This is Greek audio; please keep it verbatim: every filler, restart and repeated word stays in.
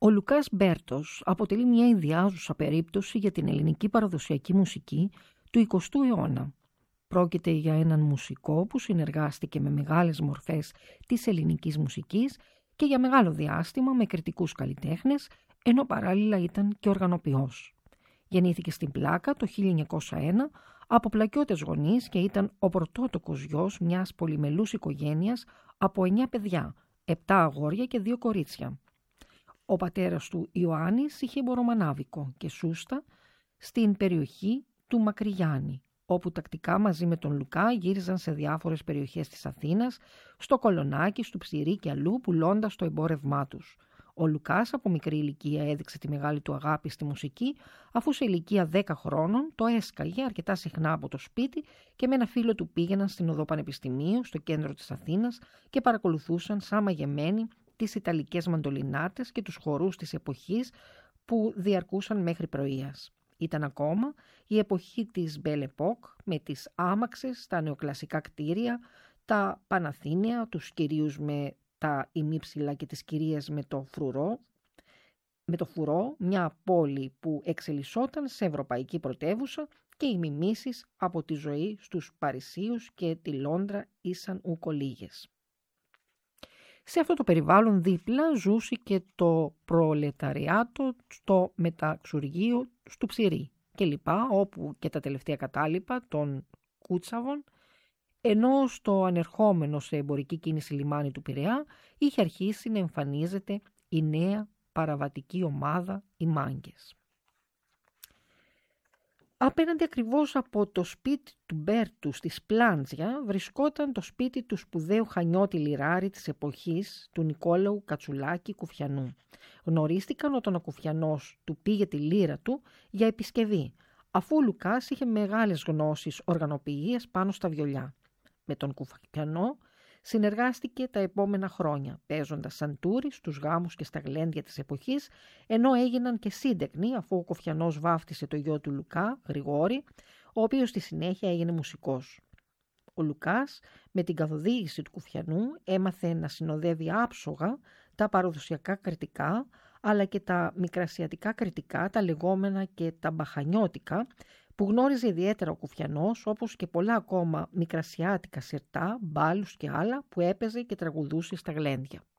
Ο Λουκάς Μπέρτος αποτελεί μια ιδιάζουσα περίπτωση για την ελληνική παραδοσιακή μουσική του εικοστού αιώνα. Πρόκειται για έναν μουσικό που συνεργάστηκε με μεγάλες μορφές της ελληνικής μουσικής και για μεγάλο διάστημα με κριτικούς καλλιτέχνες, ενώ παράλληλα ήταν και οργανοποιός. Γεννήθηκε στην Πλάκα το χίλια εννιακόσια ένα από πλακιώτες γονείς και ήταν ο πρωτότοκος γιος μιας πολυμελούς οικογένειας από εννιά παιδιά, επτά αγόρια και δύο κορίτσια. Ο πατέρας του Ιωάννης είχε εμπορομανάβικο και σούστα στην περιοχή του Μακρυγιάννη, όπου τακτικά μαζί με τον Λουκά γύριζαν σε διάφορες περιοχές της Αθήνας, στο Κολονάκι, στο Ψηρή και αλλού, πουλώντας το εμπόρευμά τους. Ο Λουκάς από μικρή ηλικία έδειξε τη μεγάλη του αγάπη στη μουσική, αφού σε ηλικία δέκα χρόνων το έσκαγε αρκετά συχνά από το σπίτι και με ένα φίλο του πήγαιναν στην οδό Πανεπιστημίου, στο κέντρο της Αθήνας και παρακολουθούσαν σαν μαγεμένοι τις ιταλικές μαντολινάτες και τους χορούς της εποχής που διαρκούσαν μέχρι πρωίας. Ήταν ακόμα η εποχή της Belle Époque με τις άμαξες, τα νεοκλασικά κτίρια, τα Παναθήναια, τους κυρίους με τα ημίψηλα και τις κυρίες με το φρουρό, με το φουρό, μια πόλη που εξελισσόταν σε ευρωπαϊκή πρωτεύουσα και οι μιμήσεις από τη ζωή στους Παρισίους και τη Λόντρα ήσαν ούκο λίγες. Σε αυτό το περιβάλλον δίπλα ζούσε και το προλεταριάτο στο μεταξουργείο του Ψηρή και λοιπά, όπου και τα τελευταία κατάλοιπα των Κούτσαβων, ενώ στο ανερχόμενο σε εμπορική κίνηση λιμάνι του Πειραιά είχε αρχίσει να εμφανίζεται η νέα παραβατική ομάδα, οι Μάγκες. Απέναντι ακριβώς από το σπίτι του Μπέρτου στη Σπλάντζια βρισκόταν το σπίτι του σπουδαίου Χανιώτη Λιράρη της εποχής, του Νικόλαου Κατσουλάκη Κουφιανού. Γνωρίστηκαν όταν ο Κουφιανός του πήγε τη λύρα του για επισκευή, αφού ο Λουκάς είχε μεγάλες γνώσεις οργανοποιίας πάνω στα βιολιά. Με τον Κουφιανό συνεργάστηκε τα επόμενα χρόνια, παίζοντας σαντούρι στους γάμους και στα γλέντια της εποχής, ενώ έγιναν και σύντεκνοι αφού ο Κουφιανός βάφτισε το γιο του Λουκά, Γρηγόρη, ο οποίος στη συνέχεια έγινε μουσικός. Ο Λουκάς, με την καθοδήγηση του Κουφιανού, έμαθε να συνοδεύει άψογα τα παραδοσιακά κριτικά, αλλά και τα μικρασιατικά κριτικά, τα λεγόμενα και τα μπαχανιώτικα, που γνώριζε ιδιαίτερα ο Κουφιανός, όπως και πολλά ακόμα μικρασιάτικα σιρτά, μπάλους και άλλα που έπαιζε και τραγουδούσε στα γλέντια.